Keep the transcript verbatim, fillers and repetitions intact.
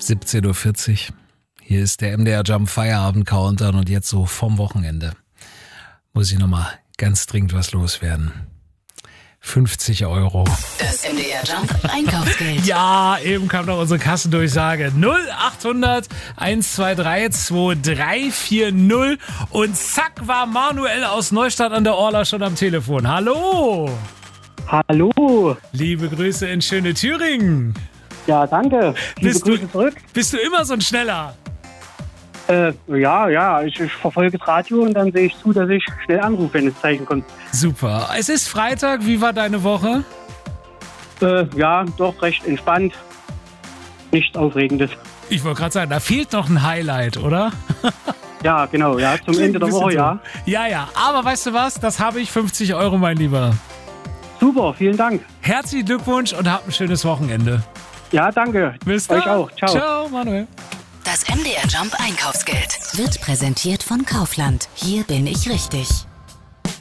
siebzehn Uhr vierzig. Hier ist der M D R Jump Feierabend Countdown und jetzt so vom Wochenende muss ich nochmal ganz dringend was loswerden. fünfzig Euro. Das M D R Jump Einkaufsgeld. Ja, eben kam noch unsere Kassendurchsage. null achthundert eins zwei drei zwei drei vier null und zack war Manuel aus Neustadt an der Orla schon am Telefon. Hallo! Hallo! Liebe Grüße in schöne Thüringen. Ja, danke. Liebe Bist Grüße du, zurück. bist du immer so ein Schneller? Äh, ja, ja, ich, ich verfolge das Radio und dann sehe ich zu, dass ich schnell anrufe, wenn es Zeichen kommt. Super. Es ist Freitag. Wie war deine Woche? Äh, ja, doch recht entspannt. Nichts Aufregendes. Ich wollte gerade sagen, da fehlt noch ein Highlight, oder? Ja, genau, ja, zum Klingt Ende der ein bisschen Woche, so. ja. Ja, ja. Aber weißt du was? Das habe ich. fünfzig Euro, mein Lieber. Super, vielen Dank. Herzlichen Glückwunsch und hab ein schönes Wochenende. Ja, danke. Bis dann. Euch auch. Ciao. Ciao, Manuel. Das M D R Jump Einkaufsgeld wird präsentiert von Kaufland. Hier bin ich richtig.